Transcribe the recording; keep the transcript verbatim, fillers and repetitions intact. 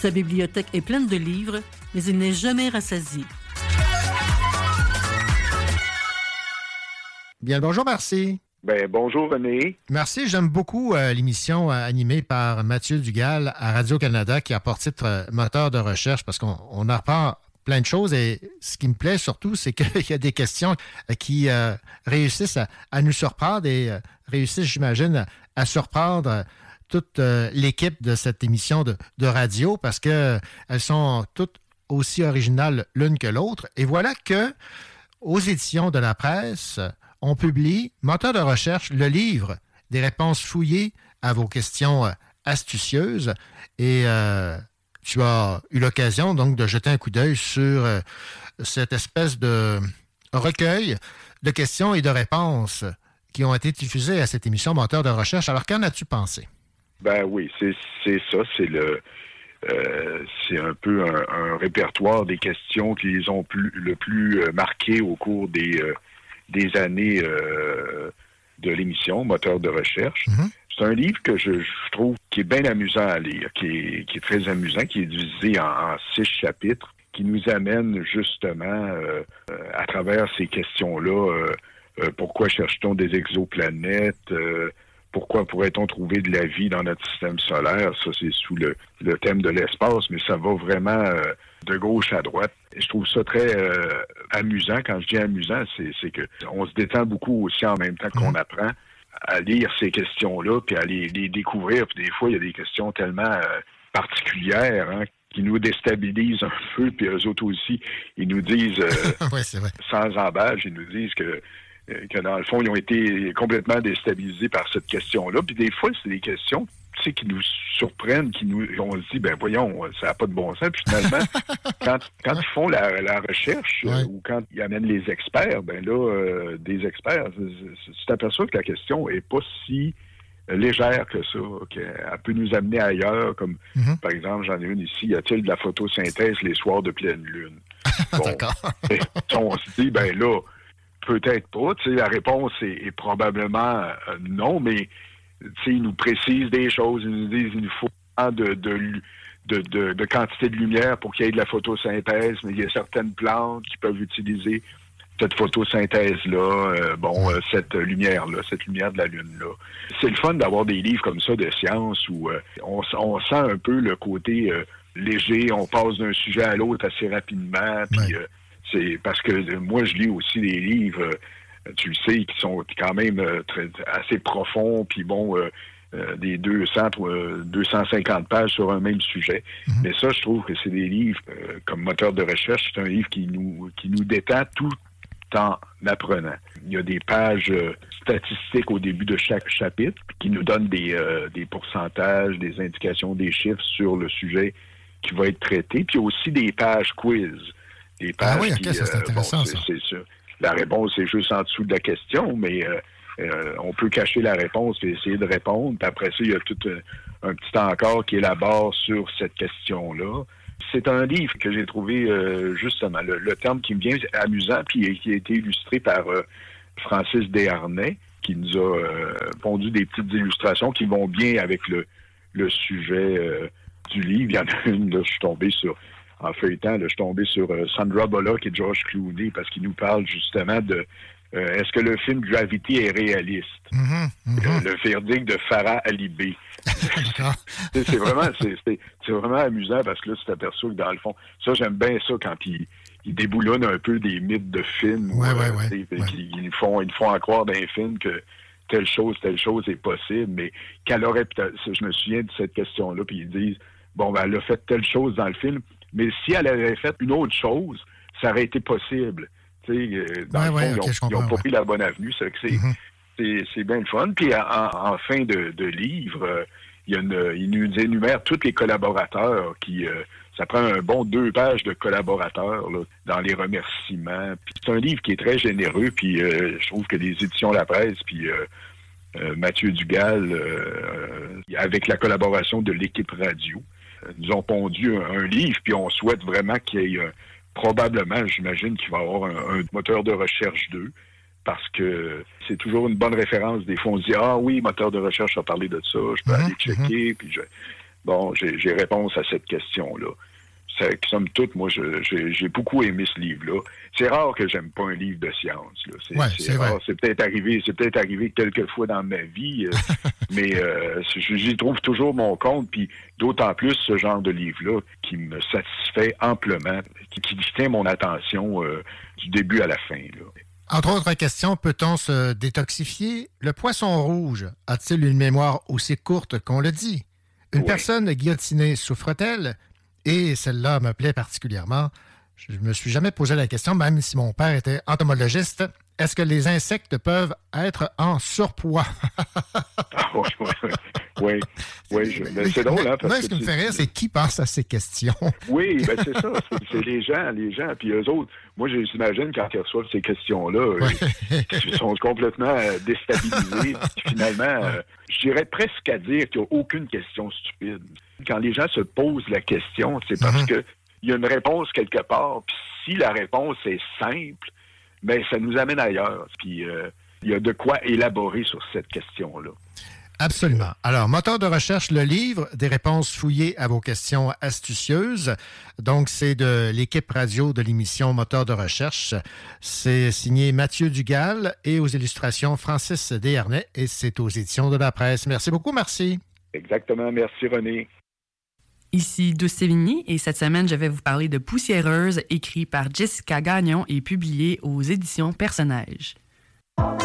Sa bibliothèque est pleine de livres, mais il n'est jamais rassasié. Bien le bonjour, merci. Ben, bonjour René. Merci, j'aime beaucoup euh, l'émission euh, animée par Mathieu Dugal à Radio-Canada qui a pour titre euh, Moteur de recherche parce qu'on on apprend plein de choses et ce qui me plaît surtout, c'est qu'il y a des questions euh, qui euh, réussissent à, à nous surprendre et euh, réussissent, j'imagine, à, à surprendre euh, toute euh, l'équipe de cette émission de, de radio parce qu'elles euh, sont toutes aussi originales l'une que l'autre. Et voilà que aux éditions de la presse, on publie Moteur de recherche, le livre des réponses fouillées à vos questions euh, astucieuses. Et euh, tu as eu l'occasion donc de jeter un coup d'œil sur euh, cette espèce de recueil de questions et de réponses qui ont été diffusées à cette émission Moteur de recherche. Alors, qu'en as-tu pensé? Ben oui, c'est, c'est ça, c'est le euh, c'est un peu un, un répertoire des questions qui les ont plus, le plus euh, marqué au cours des... Euh, des années euh, de l'émission Moteur de recherche. Mm-hmm. C'est un livre que je, je trouve qui est bien amusant à lire, qui est, qui est très amusant, qui est divisé en, en six chapitres, qui nous amène justement euh, à travers ces questions-là. Euh, euh, pourquoi cherche-t-on des exoplanètes? Euh, pourquoi pourrait-on trouver de la vie dans notre système solaire? Ça, c'est sous le, le thème de l'espace, mais ça va vraiment euh, de gauche à droite. Et je trouve ça très euh, amusant. Quand je dis amusant, c'est, c'est que on se détend beaucoup aussi en même temps qu'on mmh. apprend à lire ces questions-là, puis à les, les découvrir. Puis des fois, il y a des questions tellement euh, particulières, hein, qui nous déstabilisent un peu, puis eux autres aussi, ils nous disent, euh, ouais, c'est vrai. sans embâche, ils nous disent que que dans le fond, ils ont été complètement déstabilisés par cette question-là. Puis des fois, c'est des questions, tu sais, qui nous surprennent, qui nous, on se dit, ben voyons, ça n'a pas de bon sens. Puis finalement, quand, quand ils font la, la recherche ouais. euh, ou quand ils amènent les experts, ben là, euh, des experts, tu t'aperçois que la question est pas si légère que ça, qu'elle peut nous amener ailleurs, comme mm-hmm. par exemple, j'en ai une ici, y a-t-il de la photosynthèse les soirs de pleine lune? Bon, D'accord. Et, on se dit, ben là, peut-être pas. Tu sais, la réponse est, est probablement euh, non, mais tu sais, ils nous précisent des choses. Ils nous disent qu'il nous faut de, de, de, de, de quantité de lumière pour qu'il y ait de la photosynthèse, mais il y a certaines plantes qui peuvent utiliser cette photosynthèse-là, euh, bon, euh, cette lumière-là, cette lumière de la Lune-là. C'est le fun d'avoir des livres comme ça de science où euh, on, on sent un peu le côté euh, léger, on passe d'un sujet à l'autre assez rapidement, puis... Euh, c'est parce que moi, je lis aussi des livres, euh, tu le sais, qui sont quand même euh, très, assez profonds, puis bon, euh, euh, des deux cents, deux cent cinquante pages sur un même sujet. Mm-hmm. Mais ça, je trouve que c'est des livres, euh, comme Moteur de recherche, c'est un livre qui nous, qui nous détend tout en apprenant. Il y a des pages euh, statistiques au début de chaque chapitre qui nous donnent des, euh, des pourcentages, des indications, des chiffres sur le sujet qui va être traité, puis aussi des pages quiz. Des pages ah oui, ok, qui, ça, c'est intéressant, euh, bon, c'est, ça. c'est sûr. La réponse est juste en dessous de la question, mais euh, euh, on peut cacher la réponse et essayer de répondre. Puis après ça, il y a tout un, un petit encore qui élabore sur cette question-là. C'est un livre que j'ai trouvé, euh, justement, le, le terme qui me vient amusant, puis qui a été illustré par euh, Francis Desharnais, qui nous a euh, pondu des petites illustrations qui vont bien avec le, le sujet euh, du livre. Il y en a une, là, je suis tombé sur... En feuilletant, là, je suis tombé sur euh, Sandra Bullock et George Clooney parce qu'ils nous parlent justement de euh, est-ce que le film Gravity est réaliste? Mm-hmm, mm-hmm. Euh, le verdict de Farah Ali B. c'est, c'est, vraiment, c'est, c'est, c'est vraiment amusant parce que là, tu t'aperçois que dans le fond, ça, j'aime bien ça quand ils, ils déboulonnent un peu des mythes de films. Ouais, où, ouais, euh, ouais, ils, ouais. ils, nous font, ils nous font en croire dans les films que telle chose, telle chose est possible, mais qu'elle aurait, je me souviens de cette question-là, puis ils disent, bon, ben, elle a fait telle chose dans le film, mais si elle avait fait une autre chose, ça aurait été possible. Tu sais, dans ouais, le fond, ouais, ils n'ont okay, pas ouais. pris la bonne avenue. C'est, c'est, mm-hmm. c'est, c'est bien le fun. Puis en, en fin de, de livre, euh, il, y a une, il nous énumère tous les collaborateurs qui... Euh, ça prend un bon deux pages de collaborateurs là, dans les remerciements. Puis c'est un livre qui est très généreux. Puis euh, je trouve que les éditions La Presse, puis euh, euh, Mathieu Dugal, euh, avec la collaboration de l'équipe radio, nous ont pondu un, un livre, puis on souhaite vraiment qu'il y ait euh, probablement, j'imagine, qu'il va y avoir un, un moteur de recherche deux, parce que c'est toujours une bonne référence. Des fois, on se dit « Ah oui, moteur de recherche a parlé de ça, je peux mm-hmm, aller checker. Mm-hmm. » Puis je... Bon, j'ai, j'ai réponse à cette question-là. C'est, somme toute, moi, je, j'ai, j'ai beaucoup aimé ce livre-là. C'est rare que j'aime pas un livre de science. Là. C'est, ouais, c'est, c'est rare. vrai. C'est peut-être arrivé, c'est peut-être arrivé quelques fois dans ma vie, euh, mais euh, j'y trouve toujours mon compte. Puis d'autant plus ce genre de livre-là qui me satisfait amplement, qui, qui tient mon attention euh, du début à la fin. Là. Entre autres questions, peut-on se détoxifier? Le poisson rouge a-t-il une mémoire aussi courte qu'on le dit? Une oui. personne guillotinée souffre-t-elle? Et celle-là me plaît particulièrement. Je ne me suis jamais posé la question, même si mon père était entomologiste. Est-ce que les insectes peuvent être en surpoids? Ah, oui, oui, oui. Oui, oui je, mais c'est drôle, hein? Parce moi, ce que qui me fait rire, c'est qui pense à ces questions. Oui, ben c'est ça. C'est, c'est les gens, les gens. Puis eux autres, moi, j'imagine, quand ils reçoivent ces questions-là, ouais. ils sont complètement déstabilisés. Puis finalement, euh, je dirais presque à dire qu'il n'y a aucune question stupide. Quand les gens se posent la question, c'est parce mm-hmm. qu'il y a une réponse quelque part. Puis si la réponse est simple, ben ça nous amène ailleurs. Puis euh, il y a de quoi élaborer sur cette question-là. Absolument. Alors, moteur de recherche, le livre, des réponses fouillées à vos questions astucieuses. Donc, c'est de l'équipe radio de l'émission Moteur de recherche. C'est signé Mathieu Dugal et aux illustrations Francis Desharnais et c'est aux éditions de la presse. Merci beaucoup, merci. Exactement. Merci, René. Ici Douce Sévigny et cette semaine, je vais vous parler de Poussiéreuse, écrit par Jessica Gagnon et publié aux éditions Personnages.